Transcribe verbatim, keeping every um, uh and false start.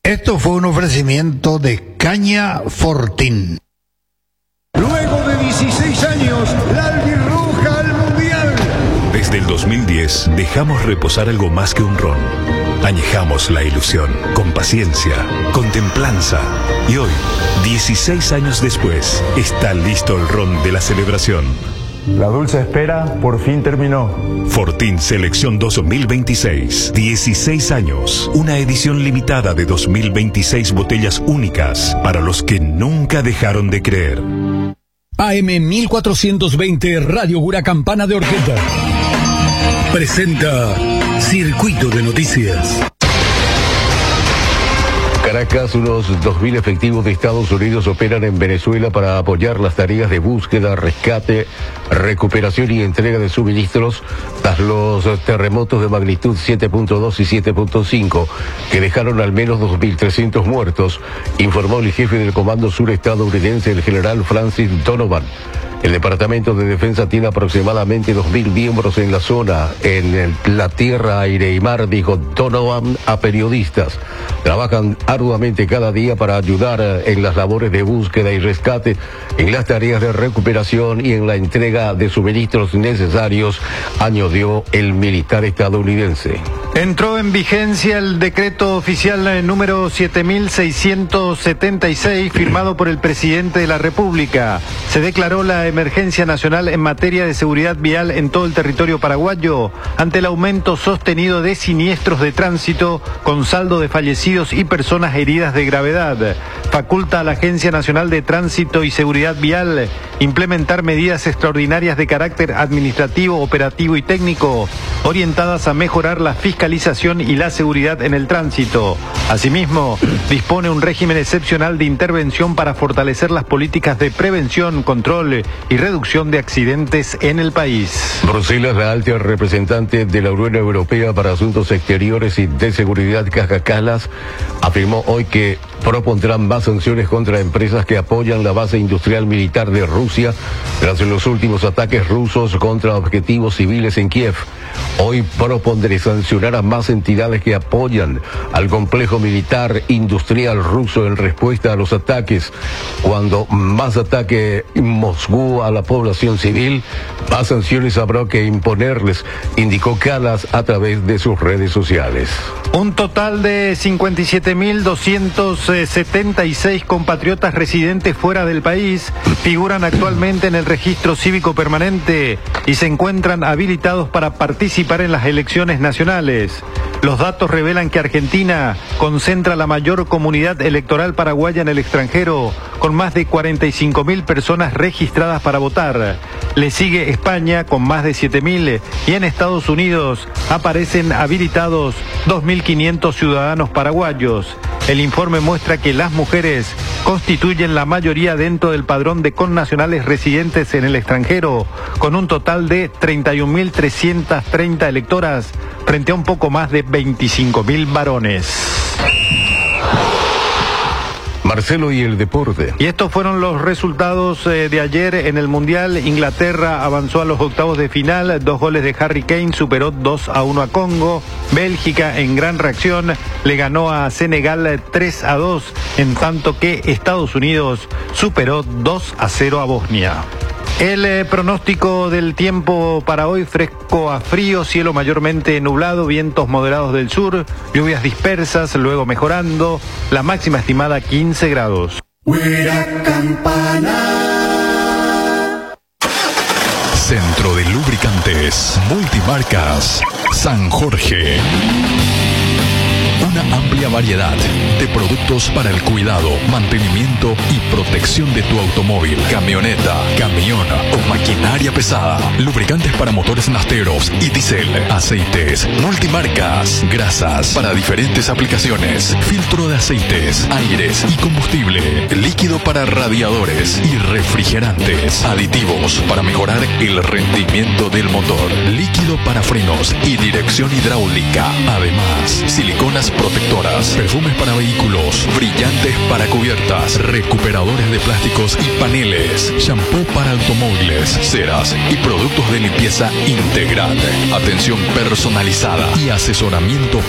Esto fue un ofrecimiento de Caña Fortín. Luego de dieciséis años, la albirroja al mundial. Desde el dos mil diez dejamos reposar algo más que un ron. Añejamos la ilusión, con paciencia, con templanza. Y hoy, dieciséis años después, está listo el ron de la celebración. La dulce espera por fin terminó. Fortín Selección dos mil veintiséis. dieciséis años. Una edición limitada de dos mil veintiséis botellas únicas para los que nunca dejaron de creer. A M mil cuatrocientos veinte Radio Huracampana de Orqueta presenta Circuito de Noticias. Caracas, unos dos mil efectivos de Estados Unidos operan en Venezuela para apoyar las tareas de búsqueda, rescate, recuperación y entrega de suministros tras los terremotos de magnitud siete punto dos y siete punto cinco que dejaron al menos dos mil trescientos muertos, informó el jefe del Comando Sur estadounidense, el general Francis Donovan. El Departamento de Defensa tiene aproximadamente dos mil miembros en la zona, en el, la tierra, aire y mar, dijo Donovan a periodistas. Trabajan arduamente cada día para ayudar en las labores de búsqueda y rescate, en las tareas de recuperación y en la entrega de suministros necesarios, añadió el militar estadounidense. Entró en vigencia el decreto oficial número siete mil seiscientos setenta y seis firmado por el presidente de la República. Se declaró la emergencia nacional en materia de seguridad vial en todo el territorio paraguayo ante el aumento sostenido de siniestros de tránsito con saldo de fallecidos y personas heridas de gravedad. Faculta a la Agencia Nacional de Tránsito y Seguridad Vial implementar medidas extraordinarias de carácter administrativo, operativo y técnico orientadas a mejorar la fiscalización y la seguridad en el tránsito. Asimismo, dispone un régimen excepcional de intervención para fortalecer las políticas de prevención, control y reducción de accidentes en el país. Bruselas, la alta representante de la Unión Europea para Asuntos Exteriores y de Seguridad, Kaja Kallas, afirmó hoy que propondrán más sanciones contra empresas que apoyan la base industrial militar de Rusia tras los últimos ataques rusos contra objetivos civiles en Kiev. Hoy propondré sancionar a más entidades que apoyan al complejo militar industrial ruso en respuesta a los ataques. Cuando más ataque Moscú a la población civil, más sanciones habrá que imponerles, indicó Kallas a través de sus redes sociales. Un total de cincuenta y siete mil doscientos setenta y seis compatriotas residentes fuera del país figuran actualmente en el registro cívico permanente y se encuentran habilitados para participar en las elecciones nacionales. Los datos revelan que Argentina concentra la mayor comunidad electoral paraguaya en el extranjero, con más de cuarenta y cinco mil personas registradas para votar. Le sigue España con más de siete mil y en Estados Unidos aparecen habilitados dos mil quinientos ciudadanos paraguayos. El informe muestra que las mujeres constituyen la mayoría dentro del padrón de connacionales residentes en el extranjero, con un total de treinta y un mil trescientas treinta electoras frente a un poco más de veinticinco mil varones. Marcelo y el deporte. Y estos fueron los resultados eh, de ayer en el Mundial. Inglaterra avanzó a los octavos de final, dos goles de Harry Kane, superó dos a uno a Congo. Bélgica, en gran reacción, le ganó a Senegal tres a dos, en tanto que Estados Unidos superó dos a cero a Bosnia. El eh, pronóstico del tiempo para hoy: fresco a frío, cielo mayormente nublado, vientos moderados del sur, lluvias dispersas, luego mejorando, la máxima estimada quince grados. Centro de Lubricantes Multimarcas San Jorge. Una amplia variedad de productos para el cuidado, mantenimiento y protección de tu automóvil, camioneta, camión o maquinaria pesada. Lubricantes para motores nasteros y diésel, aceites, multimarcas, grasas para diferentes aplicaciones, filtro de aceites, aires y combustible, líquido para radiadores y refrigerantes, aditivos para mejorar el rendimiento del motor, líquido para frenos y dirección hidráulica. Además, siliconas protectoras, perfumes para vehículos, brillantes para cubiertas, recuperadores de plásticos y paneles, shampoo para automóviles, ceras y productos de limpieza integral, atención personalizada y asesoramiento